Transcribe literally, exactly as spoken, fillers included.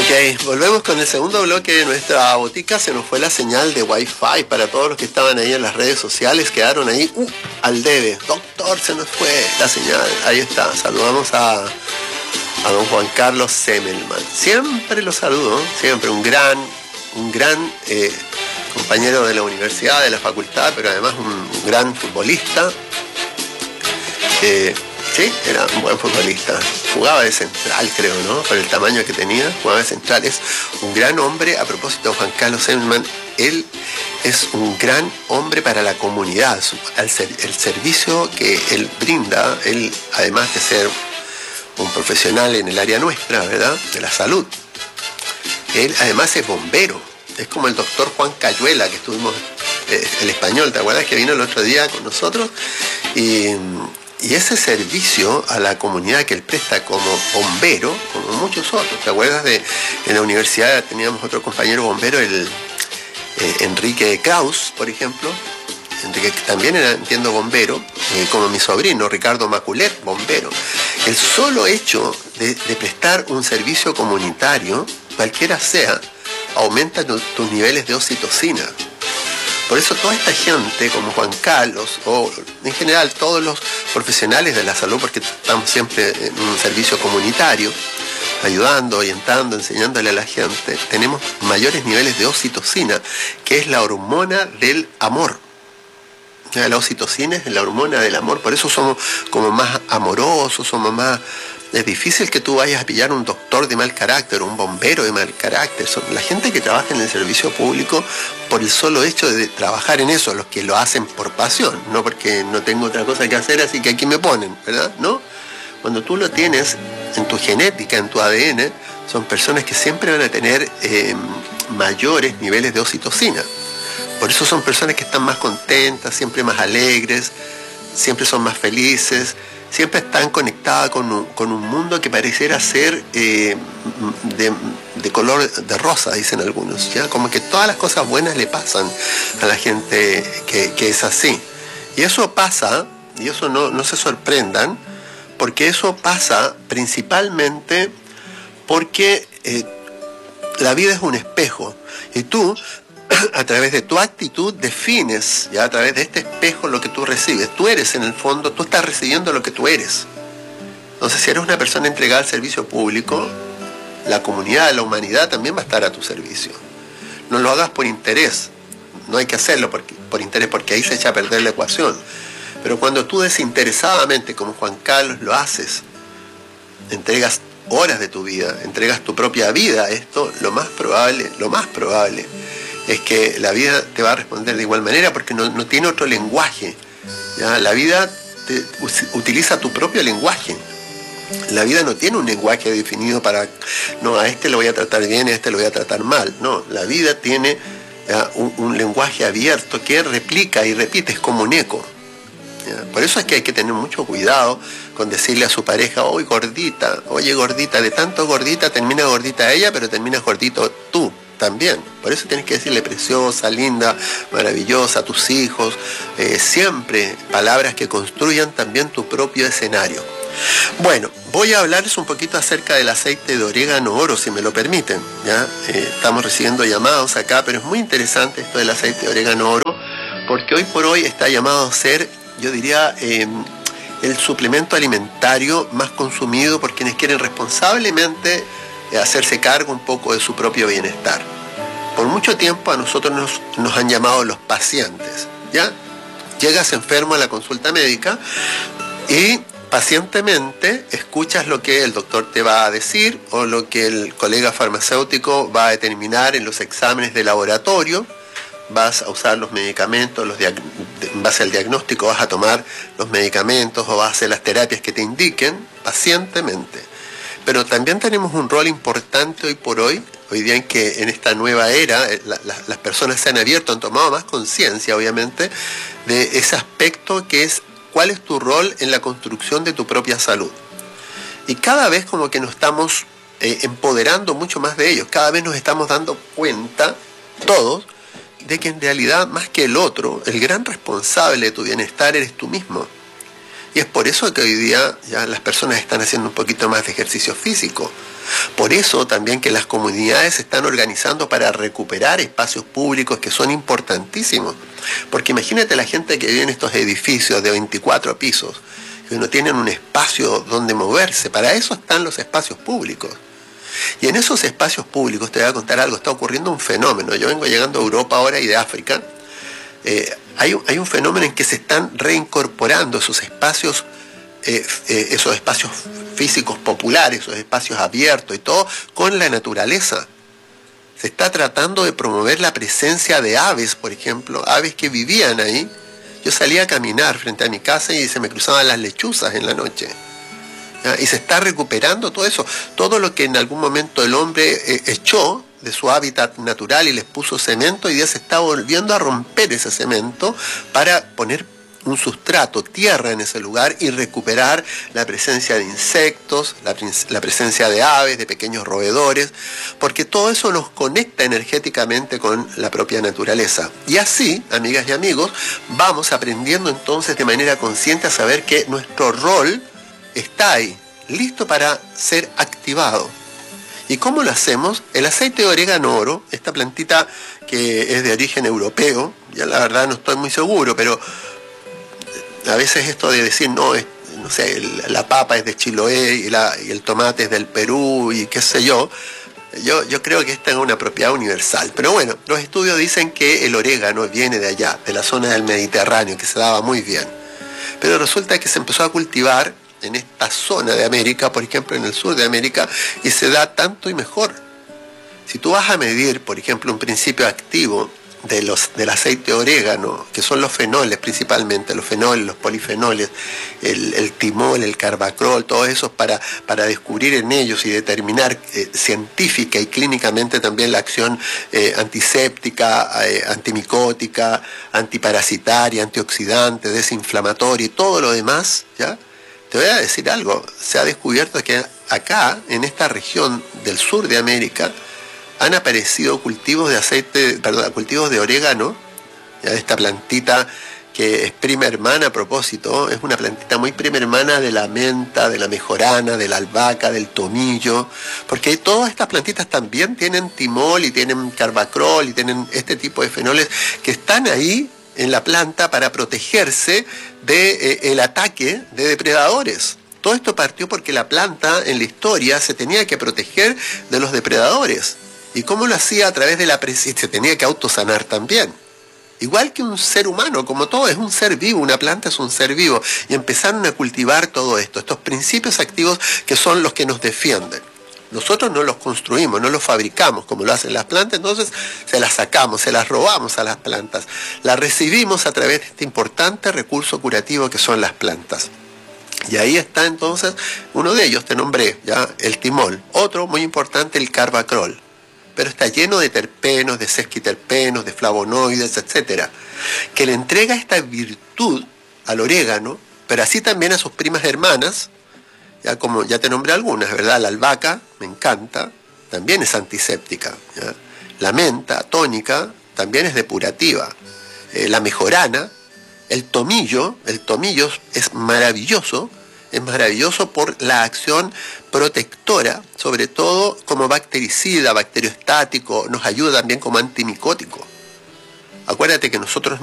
Ok, volvemos con el segundo bloque de nuestra botica. Se nos fue la señal de Wi-Fi para todos los que estaban ahí en las redes sociales. Quedaron ahí uh, al debe. Doctor, se nos fue la señal. Ahí está. Saludamos a, a don Juan Carlos Semmelman. Siempre lo saludo, siempre un gran, un gran eh, compañero de la universidad, de la facultad, pero además un, un gran futbolista. Eh, Sí, era un buen futbolista. Jugaba de central, creo, ¿no? Por el tamaño que tenía, jugaba de central. Es un gran hombre. A propósito de Juan Carlos Semmelman, él es un gran hombre para la comunidad. El servicio que él brinda, él, además de ser un profesional en el área nuestra, ¿verdad?, de la salud, él además es bombero. Es como el doctor Juan Cayuela, que estuvimos, eh, el español, ¿te acuerdas? Que vino el otro día con nosotros. Y... Y ese servicio a la comunidad que él presta como bombero, como muchos otros, ¿te acuerdas de en la universidad teníamos otro compañero bombero, el eh, Enrique Kraus, por ejemplo? Enrique también era, entiendo, bombero, eh, como mi sobrino Ricardo Maculet, bombero. El solo hecho de, de prestar un servicio comunitario, cualquiera sea, aumenta tu, tus niveles de oxitocina. Por eso toda esta gente como Juan Carlos, o en general todos los profesionales de la salud, porque estamos siempre en un servicio comunitario, ayudando, orientando, enseñándole a la gente, tenemos mayores niveles de oxitocina, que es la hormona del amor. La oxitocina es la hormona del amor, por eso somos como más amorosos, somos más... Es difícil que tú vayas a pillar un doctor de mal carácter, un bombero de mal carácter. La gente que trabaja en el servicio público, por el solo hecho de trabajar en eso, los que lo hacen por pasión, no porque no tengo otra cosa que hacer, así que aquí me ponen, ¿verdad? ¿No? Cuando tú lo tienes en tu genética, en tu A D N, son personas que siempre van a tener eh, mayores niveles de oxitocina. Por eso son personas que están más contentas, siempre más alegres, siempre son más felices, siempre están conectadas con un, con un mundo que pareciera ser eh, de, de color de rosa, dicen algunos, ¿ya? Como que todas las cosas buenas le pasan a la gente que, que es así. Y eso pasa, y eso no, no se sorprendan, porque eso pasa principalmente porque eh, la vida es un espejo, y tú, a través de tu actitud, defines, ya a través de este espejo, lo que tú recibes. Tú eres, en el fondo, tú estás recibiendo lo que tú eres. Entonces, si eres una persona entregada al servicio público, la comunidad, la humanidad también va a estar a tu servicio. No lo hagas por interés. No hay que hacerlo por, por interés, porque ahí se echa a perder la ecuación. Pero cuando tú desinteresadamente, como Juan Carlos, lo haces, entregas horas de tu vida, entregas tu propia vida a esto, lo más probable, lo más probable es que la vida te va a responder de igual manera, porque no, no tiene otro lenguaje, ¿ya? La vida te, utiliza tu propio lenguaje. La vida no tiene un lenguaje definido para, no, a este lo voy a tratar bien, a este lo voy a tratar mal. No, la vida tiene ¿ya? Un, un lenguaje abierto que replica y repite, es como un eco. ¿Ya? Por eso es que hay que tener mucho cuidado con decirle a su pareja, oye gordita, oye gordita, de tanto gordita termina gordita ella, pero terminas gordito tú también. Por eso tienes que decirle preciosa, linda, maravillosa a tus hijos, eh, siempre palabras que construyan también tu propio escenario. Bueno, voy a hablarles un poquito acerca del aceite de orégano oro, si me lo permiten, ¿ya? Eh, estamos recibiendo llamados acá, pero es muy interesante esto del aceite de orégano oro, porque hoy por hoy está llamado a ser, yo diría, eh, el suplemento alimentario más consumido por quienes quieren responsablemente hacerse cargo un poco de su propio bienestar. Por mucho tiempo a nosotros nos, nos han llamado los pacientes, ¿ya? Llegas enfermo a la consulta médica y pacientemente escuchas lo que el doctor te va a decir o lo que el colega farmacéutico va a determinar en los exámenes de laboratorio. Vas a usar los medicamentos, los en base al diagnóstico vas a tomar los medicamentos o vas a hacer las terapias que te indiquen pacientemente. Pero también tenemos un rol importante hoy por hoy, hoy día en que en esta nueva era la, la, las personas se han abierto, han tomado más conciencia, obviamente, de ese aspecto que es cuál es tu rol en la construcción de tu propia salud. Y cada vez como que nos estamos eh, empoderando mucho más de ellos, cada vez nos estamos dando cuenta, todos, de que en realidad, más que el otro, el gran responsable de tu bienestar eres tú mismo. Y es por eso que hoy día ya las personas están haciendo un poquito más de ejercicio físico. Por eso también que las comunidades se están organizando para recuperar espacios públicos que son importantísimos. Porque imagínate la gente que vive en estos edificios de veinticuatro pisos, que no tienen un espacio donde moverse. Para eso están los espacios públicos. Y en esos espacios públicos, te voy a contar algo, está ocurriendo un fenómeno. Yo vengo llegando a Europa ahora y de África. Eh, hay, hay un fenómeno en que se están reincorporando esos espacios, eh, eh, esos espacios físicos populares, esos espacios abiertos y todo, con la naturaleza. Se está tratando de promover la presencia de aves, por ejemplo, aves que vivían ahí. Yo salía a caminar frente a mi casa y se me cruzaban las lechuzas en la noche. ¿Ya? Y se está recuperando todo eso, todo lo que en algún momento el hombre eh, echó de su hábitat natural y les puso cemento, y ya se está volviendo a romper ese cemento para poner un sustrato, tierra en ese lugar, y recuperar la presencia de insectos, la, la presencia de aves, de pequeños roedores, porque todo eso nos conecta energéticamente con la propia naturaleza. Y así, amigas y amigos, vamos aprendiendo entonces de manera consciente a saber que nuestro rol está ahí, listo para ser activado. ¿Y cómo lo hacemos? El aceite de orégano oro, esta plantita que es de origen europeo, ya la verdad no estoy muy seguro, pero a veces esto de decir, no, es, no sé, la papa es de Chiloé y, la, y el tomate es del Perú y qué sé yo, yo, yo creo que esta es una propiedad universal. Pero bueno, los estudios dicen que el orégano viene de allá, de la zona del Mediterráneo, que se daba muy bien. Pero resulta que se empezó a cultivar en esta zona de América, por ejemplo en el sur de América, y se da tanto y mejor. Si tú vas a medir, por ejemplo, un principio activo de los, del aceite de orégano, que son los fenoles principalmente, los fenoles, los polifenoles, el, el timol, el carbacrol, todos esos para, para descubrir en ellos y determinar eh, científica y clínicamente también la acción eh, antiséptica, eh, antimicótica, antiparasitaria, antioxidante, desinflamatoria y todo lo demás, ¿ya? Te voy a decir algo, se ha descubierto que acá, en esta región del sur de América, han aparecido cultivos de aceite, perdón, cultivos de orégano, ya, esta plantita que es prima hermana a propósito, es una plantita muy prima hermana de la menta, de la mejorana, de la albahaca, del tomillo, porque todas estas plantitas también tienen timol y tienen carbacrol y tienen este tipo de fenoles que están ahí en la planta para protegerse del de, eh, ataque de depredadores. Todo esto partió porque la planta en la historia se tenía que proteger de los depredadores. ¿Y cómo lo hacía? A través de la presencia, se tenía que autosanar también. Igual que un ser humano, como todo, es un ser vivo, una planta es un ser vivo. Y empezaron a cultivar todo esto, estos principios activos que son los que nos defienden. Nosotros no los construimos, no los fabricamos como lo hacen las plantas, entonces se las sacamos, se las robamos a las plantas. Las recibimos a través de este importante recurso curativo que son las plantas. Y ahí está entonces uno de ellos, te nombré, ya, el timol. Otro muy importante, el carbacrol. Pero está lleno de terpenos, de sesquiterpenos, de flavonoides, etcétera, que le entrega esta virtud al orégano, pero así también a sus primas hermanas. Ya, como ya te nombré algunas, ¿verdad? La albahaca, me encanta, también es antiséptica, ¿ya? La menta, tónica, también es depurativa. Eh, la mejorana, el tomillo, el tomillo es maravilloso, es maravilloso por la acción protectora, sobre todo como bactericida, bacteriostático, nos ayuda también como antimicótico. Acuérdate que nosotros